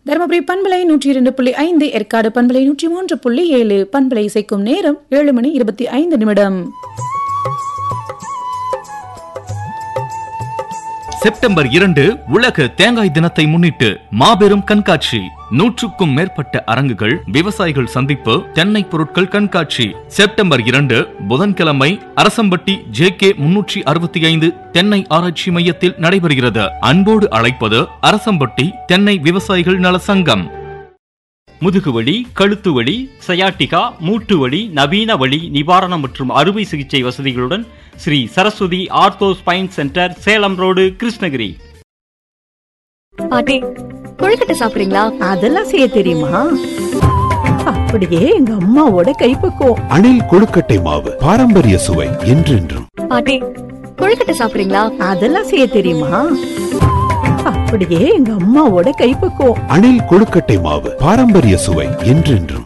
தருமபுரி பண்பலை 102.5, ஏற்காடு பண்பலை 103.7, பண்பலை இசைக்கும் நேரம் 7:25. செப்டம்பர் 2 உலக தேங்காய் தினத்தை முன்னிட்டு மாபெரும் கண்காட்சி. 100க்கும் மேற்பட்ட அரங்குகள், விவசாயிகள் சந்திப்பு, தென்னை பொருட்கள் கண்காட்சி. செப்டம்பர் 2 புதன்கிழமை அரசம்பட்டி JK 365 தென்னை ஆராய்ச்சி மையத்தில் நடைபெறுகிறது. அன்போடு அழைப்பது அரசம்பட்டி தென்னை விவசாயிகள் நல சங்கம். முதுகுவலி, கழுத்து வலி, சயாட்டிகா, மூட்டு வலி, நவீன வலி நிவாரணம் மற்றும் அறுவை சிகிச்சை வசதிகளுடன் Sri Saraswati ortho spine centre, Salem road, Krishnagiri. பாட்டி, கொழுக்கட்டை சாப்பிடுறீங்களா? அதெல்லாம் செய்ய தெரியுமா? அப்படியே எங்க அம்மாவோட கைப்பக்குவம். அணில் கொழுக்கட்டை மாவு, பாரம்பரிய சுவை என்றென்றும். பாட்டி, கொழுக்கட்டை சாப்பிடுறீங்களா? அதெல்லாம் செய்ய தெரியுமா? அப்படியே எங்க அம்மாவோட கைப்பக்குவம். அணில் கொழுக்கட்டை மாவு, பாரம்பரிய சுவை என்றென்றும்.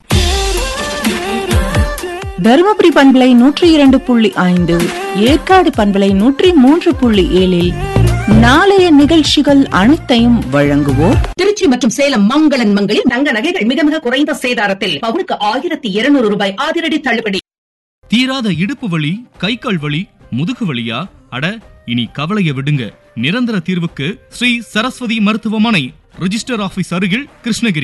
தருமபுரி பண்பலை 102.5, ஏற்காடு பண்பலை 103.7 நாளைய நிகழ்ச்சிகள் அனைத்தையும் வழங்குவோம். திருச்சி மற்றும் சேலம் மங்களன் மங்களில் தங்க நகைகள் மிக மிக குறைந்த சேதாரத்தில் பவுனுக்கு 1200 ரூபாய் அதிரடி தள்ளுபடி. தீராத இடுப்பு வலி, கை கால் வலி, முதுகு வலியா? அட, இனி கவலைய விடுங்க. நிரந்தர தீர்வுக்கு ஸ்ரீ சரஸ்வதி மருத்துவமனை, ரிஜிஸ்டர் ஆபீஸ் அருகில், கிருஷ்ணகிரி.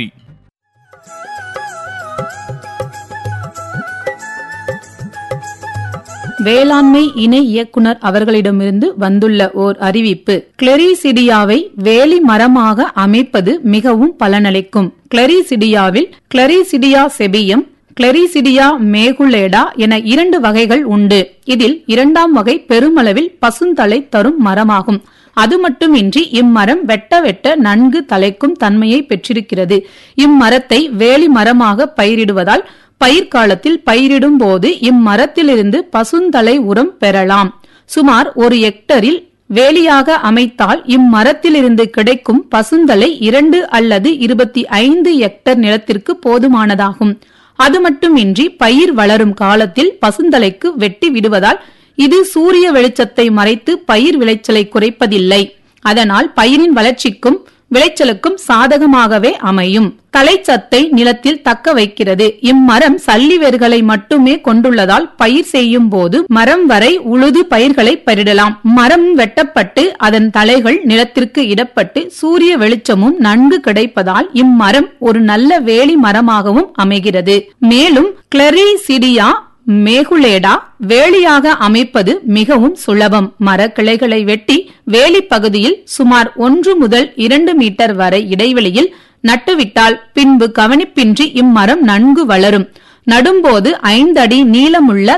வேளாண்மை இணை இயக்குனர் அவர்களிடமிருந்து வந்துள்ள ஓர் அறிவிப்பு. கிளரிசிடியாவை வேலி மரமாக அமைப்பது மிகவும் பலனளிக்கும். கிளரிசிடியாவில் கிளரிசிடியா செபியம், கிளரிசிடியா மேகுலேடா என 2 வகைகள் உண்டு. இதில் 2ஆம் வகை பெருமளவில் பசுந்தலை தரும் மரமாகும். அது மட்டுமின்றி இம்மரம் வெட்ட வெட்ட நன்கு தலைக்கும் தன்மையை பெற்றிருக்கிறது. இம்மரத்தை வேலி மரமாக பயிரிடுவதால் பயிர்காலத்தில் பயிரிடும் போது இம்மரத்திலிருந்து பசுந்தலை உரம் பெறலாம். சுமார் 1 ஹெக்டரில் வேலியாக அமைத்தால் இம்மரத்திலிருந்து கிடைக்கும் பசுந்தலை 2 அல்லது 25 ஹெக்டர் நிலத்திற்கு போதுமானதாகும். அது மட்டுமின்றி பயிர் வளரும் காலத்தில் பசுந்தலைக்கு வெட்டி விடுவதால் இது சூரிய வெளிச்சத்தை மறைத்து பயிர் விளைச்சலை குறைப்பதில்லை. அதனால் பயிரின் வளர்ச்சிக்கும் விளைச்சலுக்கும் சாதகமாகவே அமையும். தலைச்சத்தை நிலத்தில் தக்க வைக்கிறது. இம்மரம் சல்லி வேர்களை மட்டுமே கொண்டுள்ளதால் பயிர் செய்யும் போது மரம் வரை உழுது பயிர்களை பயிரிடலாம். மரம் வெட்டப்பட்டு அதன் தலைகள் நிலத்திற்கு இடப்பட்டு சூரிய வெளிச்சமும் நன்கு கிடைப்பதால் இம்மரம் ஒரு நல்ல வேலி மரமாகவும் அமைகிறது. மேலும் கிளரிசிடியா மேகுலேடா வேலியாக அமைப்பது மிகவும் சுலபம். மரக்கிளைகளை வெட்டி வேலி பகுதியில் சுமார் 1 முதல் 2 மீட்டர் வரை இடைவெளியில் நட்டுவிட்டால் பின்பு கவனிப்பின்றி இம்மரம் நன்கு வளரும். நடும்போது 5 அடி நீளமுள்ள